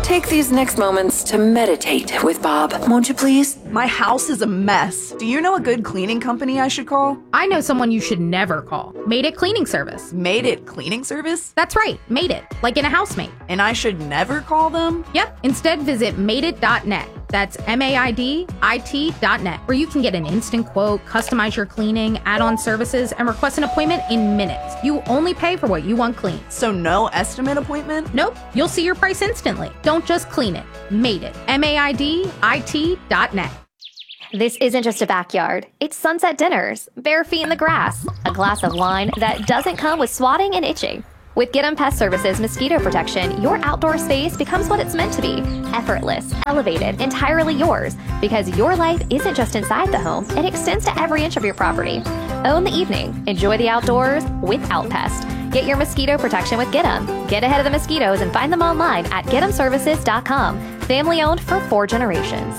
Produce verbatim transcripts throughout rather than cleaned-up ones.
Take these next moments to meditate with Bob, won't you please? My house is a mess. Do you know a good cleaning company I should call? I know someone you should never call. Made It Cleaning Service. Made It Cleaning Service? That's right, Made It, like in a housemate. And I should never call them? Yep, instead visit made it dot net. That's M A I D I T dot net, where you can get an instant quote, customize your cleaning, add-on services, and request an appointment in minutes. You only pay for what you want clean. So no estimate appointment? Nope, you'll see your price instantly. Don't just clean it. Made It. M A I D I T dot net. This isn't just a backyard. It's sunset dinners, bare feet in the grass, a glass of wine that doesn't come with swatting and itching. With Get 'em Pest Services Mosquito Protection, your outdoor space becomes what it's meant to be. Effortless, elevated, entirely yours. Because your life isn't just inside the home, it extends to every inch of your property. Own the evening. Enjoy the outdoors without pest. Get your mosquito protection with Get 'em. Get ahead of the mosquitoes and find them online at get em services dot com. Family owned for four generations.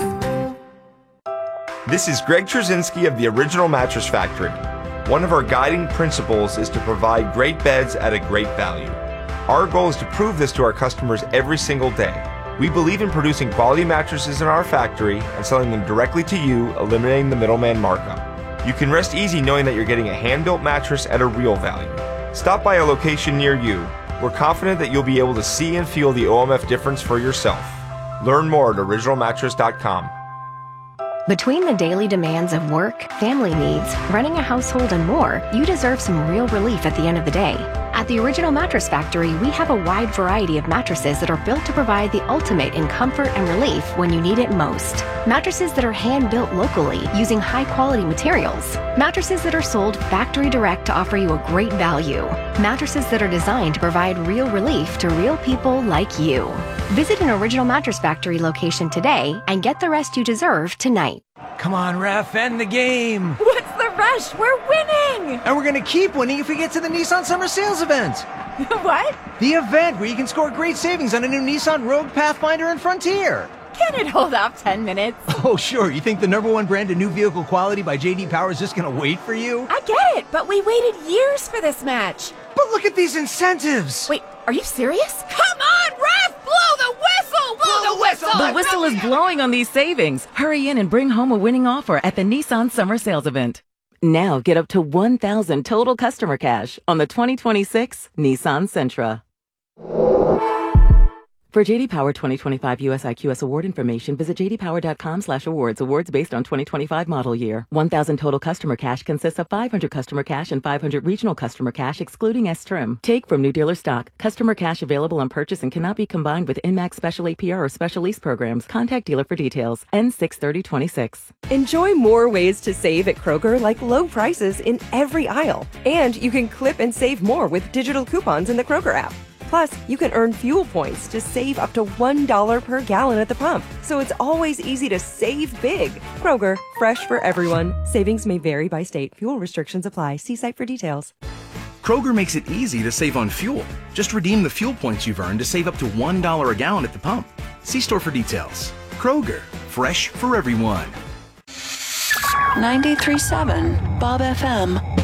This is Greg Trzynski of the Original Mattress Factory. One of our guiding principles is to provide great beds at a great value. Our goal is to prove this to our customers every single day. We believe in producing quality mattresses in our factory and selling them directly to you, eliminating the middleman markup. You can rest easy knowing that you're getting a hand-built mattress at a real value. Stop by a location near you. We're confident that you'll be able to see and feel the O M F difference for yourself. Learn more at original mattress dot com. Between the daily demands of work, family needs, running a household, and more, you deserve some real relief at the end of the day. At the Original Mattress Factory, we have a wide variety of mattresses that are built to provide the ultimate in comfort and relief when you need it most. Mattresses that are hand-built locally using high-quality materials. Mattresses that are sold factory direct to offer you a great value. Mattresses that are designed to provide real relief to real people like you. Visit an Original Mattress Factory location today and get the rest you deserve tonight. Come on, ref, end the game. What's the rush? We're winning! And we're going to keep winning if we get to the Nissan Summer Sales event. What? The event where you can score great savings on a new Nissan Rogue, Pathfinder, and Frontier. Can it hold off ten minutes? Oh, sure. You think the number one brand of new vehicle quality by J D Power is just going to wait for you? I get it, but we waited years for this match. But look at these incentives. Wait, are you serious? Come on, ref! Blow the whistle! Blow, blow the whistle! The whistle is blowing on these savings. Hurry in and bring home a winning offer at the Nissan Summer Sales event. Now get up to one thousand total customer cash on the twenty twenty-six Nissan Sentra. For J D Power twenty twenty-five U S I Q S award information, visit j d power dot com slash awards. Awards based on twenty twenty-five model year. one thousand total customer cash consists of five hundred customer cash and five hundred regional customer cash, excluding S-Trim. Take from new dealer stock. Customer cash available on purchase and cannot be combined with InMax special A P R or special lease programs. Contact dealer for details. N six thirty twenty-six. Enjoy more ways to save at Kroger, like low prices in every aisle. And you can clip and save more with digital coupons in the Kroger app. Plus, you can earn fuel points to save up to one dollar per gallon at the pump. So it's always easy to save big. Kroger, fresh for everyone. Savings may vary by state. Fuel restrictions apply. See site for details. Kroger makes it easy to save on fuel. Just redeem the fuel points you've earned to save up to one dollar a gallon at the pump. See store for details. Kroger, fresh for everyone. ninety-three point seven Bob F M.